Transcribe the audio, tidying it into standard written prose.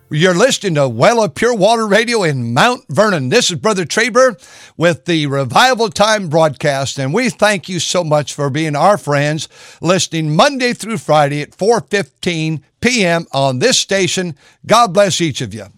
You're listening to Well of Pure Water Radio in Mount Vernon. This is Brother Traber with the Revival Time broadcast, and we thank you so much for being our friends, listening Monday through Friday at 4:15 p.m. on this station. God bless each of you.